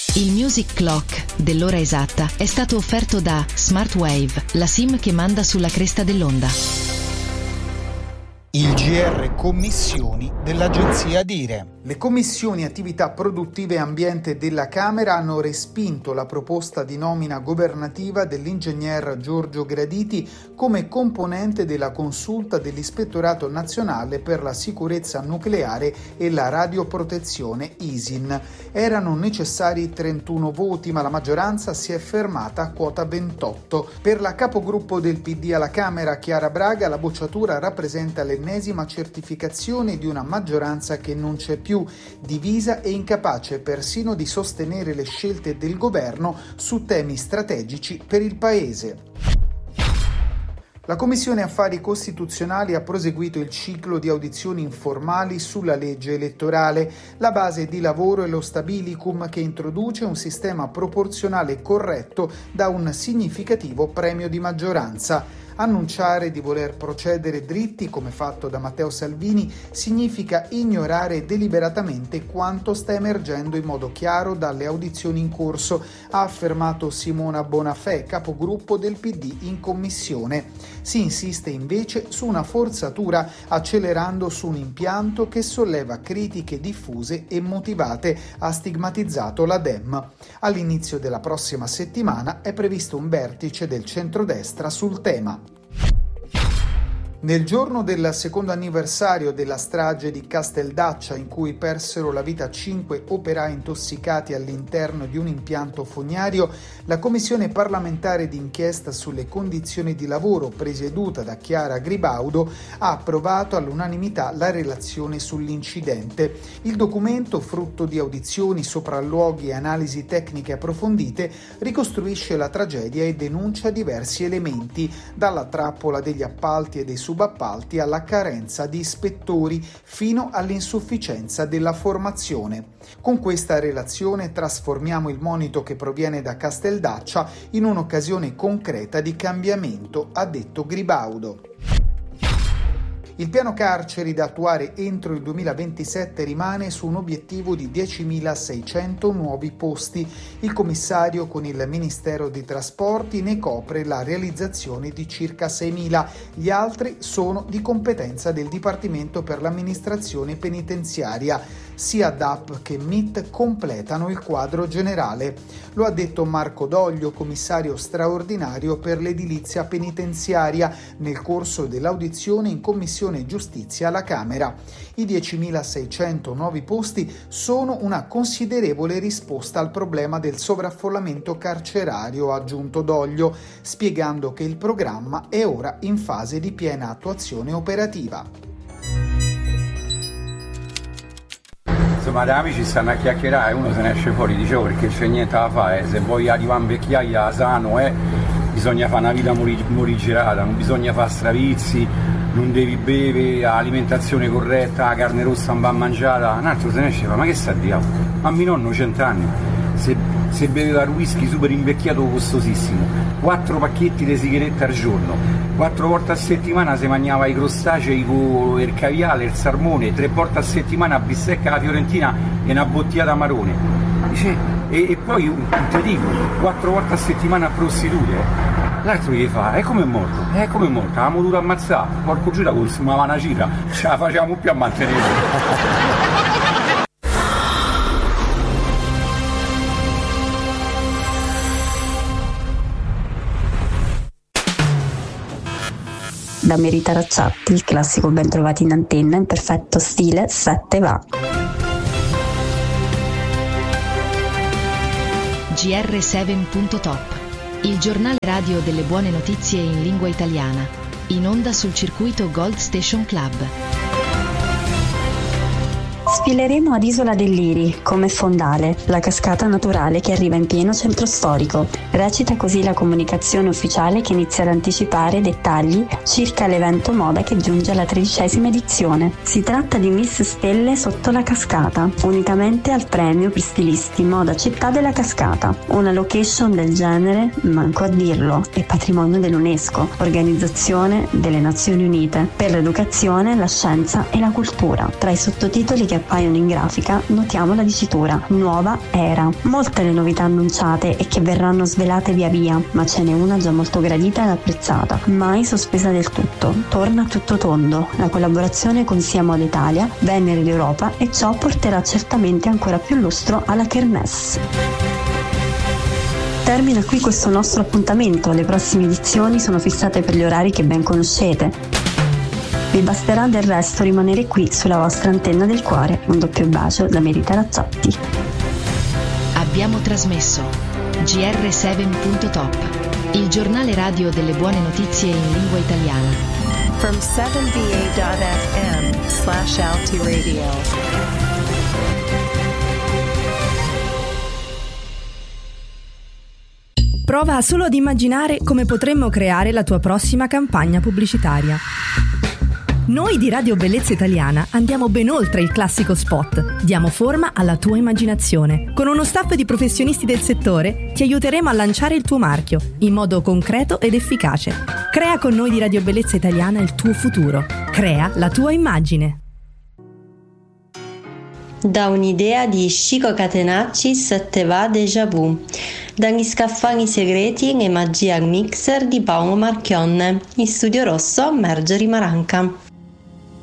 Il Music Clock dell'ora esatta è stato offerto da Smartwave, la SIM che manda sulla cresta dell'onda. Il GR Commissioni dell'agenzia Dire. Le commissioni attività produttive e ambiente della Camera hanno respinto la proposta di nomina governativa dell'ingegner Giorgio Graditi come componente della consulta dell'Ispettorato Nazionale per la Sicurezza Nucleare e la Radioprotezione ISIN. Erano necessari 31 voti, ma la maggioranza si è fermata a quota 28. Per la capogruppo del PD alla Camera, Chiara Braga, la bocciatura rappresenta l'ennesima certificazione di una maggioranza che non c'è più, divisa e incapace persino di sostenere le scelte del governo su temi strategici per il Paese. La Commissione Affari Costituzionali ha proseguito il ciclo di audizioni informali sulla legge elettorale. La base di lavoro è lo stabilicum, che introduce un sistema proporzionale corretto da un significativo premio di maggioranza. Annunciare di voler procedere dritti, come fatto da Matteo Salvini, significa ignorare deliberatamente quanto sta emergendo in modo chiaro dalle audizioni in corso, ha affermato Simona Bonafè, capogruppo del PD in commissione. Si insiste invece su una forzatura, accelerando su un impianto che solleva critiche diffuse e motivate, ha stigmatizzato la Dem. All'inizio della prossima settimana è previsto un vertice del centrodestra sul tema. Nel giorno del secondo anniversario della strage di Casteldaccia, in cui persero la vita 5 operai intossicati all'interno di un impianto fognario, la Commissione parlamentare d'inchiesta sulle condizioni di lavoro, presieduta da Chiara Gribaudo, ha approvato all'unanimità la relazione sull'incidente. Il documento, frutto di audizioni, sopralluoghi e analisi tecniche approfondite, ricostruisce la tragedia e denuncia diversi elementi, dalla trappola degli appalti e dei subappalti alla carenza di ispettori fino all'insufficienza della formazione. Con questa relazione trasformiamo il monito che proviene da Casteldaccia in un'occasione concreta di cambiamento, ha detto Gribaudo. Il piano carceri da attuare entro il 2027 rimane su un obiettivo di 10.600 nuovi posti. Il commissario con il Ministero dei Trasporti ne copre la realizzazione di circa 6.000. Gli altri sono di competenza del Dipartimento per l'amministrazione penitenziaria. Sia DAP che MIT completano il quadro generale. Lo ha detto Marco Doglio, commissario straordinario per l'edilizia penitenziaria, nel corso dell'audizione in Commissione Giustizia alla Camera. I 10.600 nuovi posti sono una considerevole risposta al problema del sovraffollamento carcerario, ha aggiunto Doglio, spiegando che il programma è ora in fase di piena attuazione operativa. Insomma, gli amici stanno a chiacchierare, uno se ne esce fuori, dicevo, perché c'è niente da fare, se vuoi arrivare in vecchiaia sano bisogna fare una vita morigerata, non bisogna fare stravizi, non devi bere, alimentazione corretta, la carne rossa non va mangiata. Un altro se ne esce, ma che sta diavolo? Ma mio nonno 100 anni, se beveva il whisky super invecchiato costosissimo, 4 pacchetti di sigarette al giorno, 4 volte a settimana si mangiava i crostacei con il caviale, il salmone, 3 volte a settimana a bistecca alla fiorentina e una bottiglia d'amarone. Dice, e poi ti dico, 4 volte a settimana a prostitute. L'altro gli fa, e come è morto? Come è morto? Avevamo dovuto ammazzare, porco giura consumava una cifra, ce la facciamo più a mantenere. Da Merita Racciatti, il classico ben trovati in antenna in perfetto stile 7 va. GR7.top, il giornale radio delle buone notizie in lingua italiana, in onda sul circuito Gold Station Club. Sfileremo ad Isola del Liri, come fondale, la cascata naturale che arriva in pieno centro storico. Recita così la comunicazione ufficiale che inizia ad anticipare dettagli circa l'evento moda che giunge alla 13ª edizione. Si tratta di Miss Stelle sotto la cascata, unicamente al premio per stilisti moda città della cascata. Una location del genere, manco a dirlo, è patrimonio dell'UNESCO, Organizzazione delle Nazioni Unite, per l'educazione, la scienza e la cultura. Tra i sottotitoli che appaiono in grafica notiamo la dicitura Nuova Era. Molte le novità annunciate e che verranno svelate via via, ma ce n'è una già molto gradita ed apprezzata, mai sospesa del tutto. Torna Tutto Tondo, la collaborazione con Sia Moda Italia, Venere d'Europa, e ciò porterà certamente ancora più lustro alla Kermesse. Termina qui questo nostro appuntamento, le prossime edizioni sono fissate per gli orari che ben conoscete. Vi basterà del resto rimanere qui sulla vostra antenna del cuore. Un doppio bacio da Merita Razzotti. Abbiamo trasmesso GR7.top, il giornale radio delle buone notizie in lingua italiana. From 7va.fm/Alti Radio. Prova solo ad immaginare come potremmo creare la tua prossima campagna pubblicitaria. Noi di Radio Bellezza Italiana andiamo ben oltre il classico spot, diamo forma alla tua immaginazione. Con uno staff di professionisti del settore ti aiuteremo a lanciare il tuo marchio in modo concreto ed efficace. Crea con noi di Radio Bellezza Italiana il tuo futuro. Crea la tua immagine. Da un'idea di Chico Catenacci, 7va Déjà Vu. Dagli scaffali segreti e magia al mixer di Paolo Marchionne. In studio rosso Marjorie Maranca.